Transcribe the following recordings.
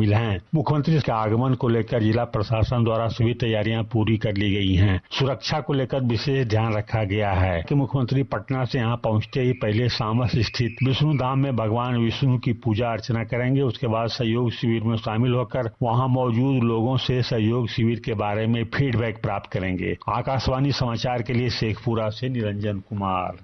शामिल हैं। मुख्यमंत्री के आगमन को लेकर जिला प्रशासन द्वारा सभी तैयारियां पूरी कर ली गई हैं। सुरक्षा को लेकर विशेष ध्यान रखा गया है कि मुख्यमंत्री पटना से यहां पहुंचते ही पहले सामस स्थित विष्णु धाम में भगवान विष्णु की पूजा अर्चना करेंगे। उसके बाद सहयोग शिविर में शामिल होकर वहां मौजूद लोगों से सहयोग शिविर के बारे में फीडबैक प्राप्त करेंगे। आकाशवाणी समाचार के लिए शेखपुरा से निरंजन कुमार।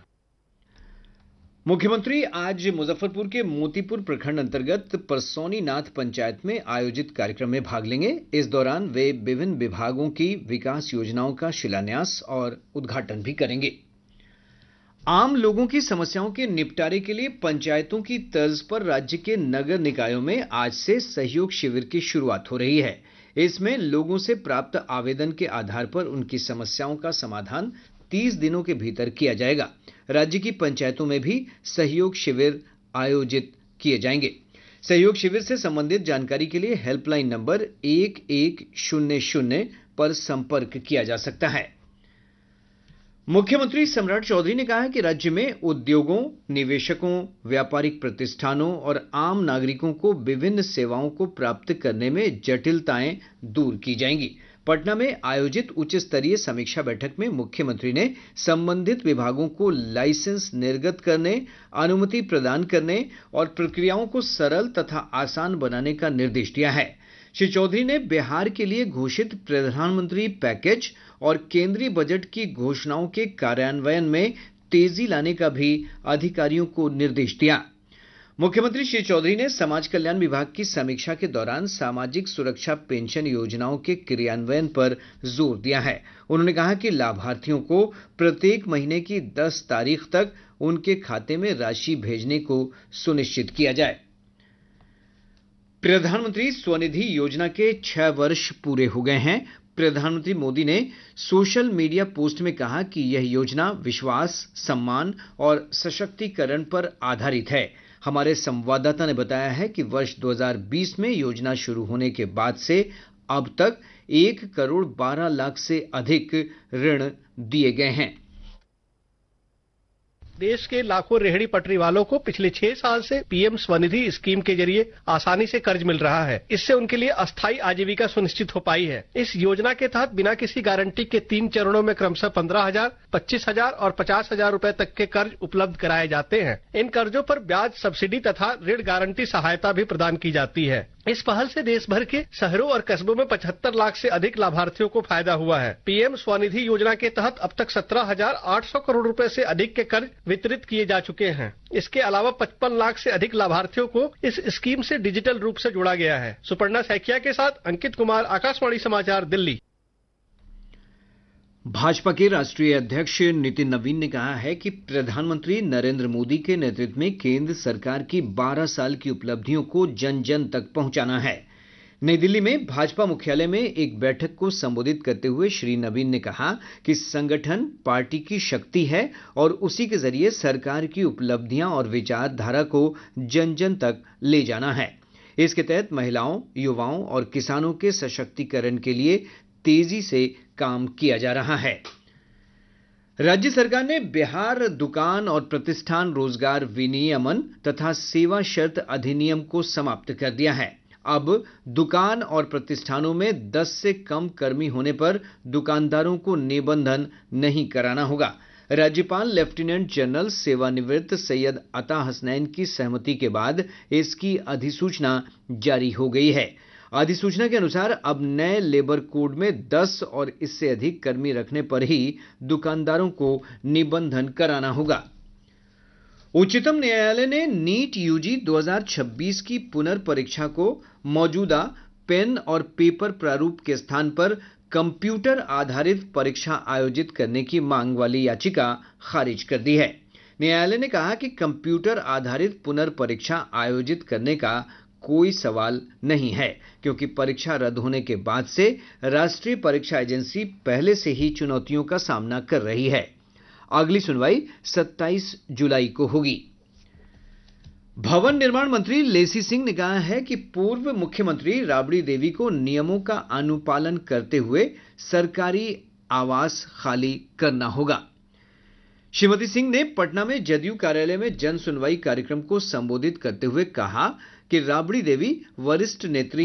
मुख्यमंत्री आज मुजफ्फरपुर के मोतीपुर प्रखंड अंतर्गत परसौनीनाथ पंचायत में आयोजित कार्यक्रम में भाग लेंगे। इस दौरान वे विभिन्न विभागों की विकास योजनाओं का शिलान्यास और उद्घाटन भी करेंगे। आम लोगों की समस्याओं के निपटारे के लिए पंचायतों की तर्ज पर राज्य के नगर निकायों में आज से सहयोग शिविर की शुरुआत हो रही है। इसमें लोगों से प्राप्त आवेदन के आधार पर उनकी समस्याओं का समाधान 30 दिनों के भीतर किया जाएगा। राज्य की पंचायतों में भी सहयोग शिविर आयोजित किए जाएंगे। सहयोग शिविर से संबंधित जानकारी के लिए हेल्पलाइन नंबर 1100 पर संपर्क किया जा सकता है। मुख्यमंत्री सम्राट चौधरी ने कहा है कि राज्य में उद्योगों, निवेशकों, व्यापारिक प्रतिष्ठानों और आम नागरिकों को विभिन्न सेवाओं को प्राप्त करने में जटिलताएं दूर की जाएंगी। पटना में आयोजित उच्च स्तरीय समीक्षा बैठक में मुख्यमंत्री ने संबंधित विभागों को लाइसेंस निर्गत करने, अनुमति प्रदान करने और प्रक्रियाओं को सरल तथा आसान बनाने का निर्देश दिया है। श्री चौधरी ने बिहार के लिए घोषित प्रधानमंत्री पैकेज और केंद्रीय बजट की घोषणाओं के कार्यान्वयन में तेजी लाने का भी अधिकारियों को निर्देश दिया। मुख्यमंत्री श्री चौधरी ने समाज कल्याण विभाग की समीक्षा के दौरान सामाजिक सुरक्षा पेंशन योजनाओं के क्रियान्वयन पर जोर दिया है। उन्होंने कहा कि लाभार्थियों को प्रत्येक महीने की 10 तारीख तक उनके खाते में राशि भेजने को सुनिश्चित किया जाए। प्रधानमंत्री स्वनिधि योजना के 6 वर्ष पूरे हो गए हैं। प्रधानमंत्री मोदी ने सोशल मीडिया पोस्ट में कहा कि यह योजना विश्वास, सम्मान और सशक्तिकरण पर आधारित है। हमारे संवाददाता ने बताया है कि वर्ष 2020 में योजना शुरू होने के बाद से अब तक 1 करोड़ 12 लाख से अधिक ऋण दिए गए हैं। देश के लाखों रेहड़ी पटरी वालों को पिछले 6 साल से पीएम स्वनिधि स्कीम के जरिए आसानी से कर्ज मिल रहा है। इससे उनके लिए अस्थायी आजीविका सुनिश्चित हो पाई है। इस योजना के तहत बिना किसी गारंटी के 3 चरणों में क्रमशः 15,000, 25,000 और 50,000 रुपए तक के कर्ज उपलब्ध कराए जाते हैं। इन कर्जों पर ब्याज सब्सिडी तथा ऋण गारंटी सहायता भी प्रदान की जाती है। इस पहल से देश भर के शहरों और कस्बों में 75 लाख से अधिक लाभार्थियों को फायदा हुआ है। पीएम स्वनिधि योजना के तहत अब तक 17,800 करोड़ रुपए से अधिक के कर्ज वितरित किए जा चुके हैं। इसके अलावा 55 लाख से अधिक लाभार्थियों को इस स्कीम से डिजिटल रूप से जोड़ा गया है। सुपर्णा सैकिया के साथ अंकित कुमार, आकाशवाणी समाचार, दिल्ली। भाजपा के राष्ट्रीय अध्यक्ष नितिन नवीन ने कहा है कि प्रधानमंत्री नरेंद्र मोदी के नेतृत्व में केंद्र सरकार की 12 साल की उपलब्धियों को जन जन तक पहुंचाना है। नई दिल्ली में भाजपा मुख्यालय में एक बैठक को संबोधित करते हुए श्री नवीन ने कहा कि संगठन पार्टी की शक्ति है और उसी के जरिए सरकार की उपलब्धियां और विचारधारा को जन जन तक ले जाना है। इसके तहत महिलाओं, युवाओं और किसानों के सशक्तिकरण के लिए तेजी से काम किया जा रहा है। राज्य सरकार ने बिहार दुकान और प्रतिष्ठान रोजगार विनियमन तथा सेवा शर्त अधिनियम को समाप्त कर दिया है। अब दुकान और प्रतिष्ठानों में 10 से कम कर्मी होने पर दुकानदारों को निबंधन नहीं कराना होगा। राज्यपाल लेफ्टिनेंट जनरल सेवानिवृत्त सैयद अता हसनैन की सहमति के बाद इसकी अधिसूचना जारी हो गई है। अधिसूचना के अनुसार अब नए लेबर कोड में 10 और इससे अधिक कर्मी रखने पर ही दुकानदारों को निबंधन कराना होगा। उच्चतम न्यायालय ने नीट यूजी 2026 की पुनर्परीक्षा को मौजूदा पेन और पेपर प्रारूप के स्थान पर कंप्यूटर आधारित परीक्षा आयोजित करने की मांग वाली याचिका खारिज कर दी है। न्यायालय ने कहा कि कंप्यूटर आधारित पुनर्परीक्षा आयोजित करने का कोई सवाल नहीं है, क्योंकि परीक्षा रद्द होने के बाद से राष्ट्रीय परीक्षा एजेंसी पहले से ही चुनौतियों का सामना कर रही है। अगली सुनवाई 27 जुलाई को होगी। भवन निर्माण मंत्री लेसी सिंह ने कहा है कि पूर्व मुख्यमंत्री राबड़ी देवी को नियमों का अनुपालन करते हुए सरकारी आवास खाली करना होगा। श्रीमती सिंह ने पटना में जदयू कार्यालय में जन सुनवाई कार्यक्रम को संबोधित करते हुए कहा कि राबड़ी देवी वरिष्ठ नेत्री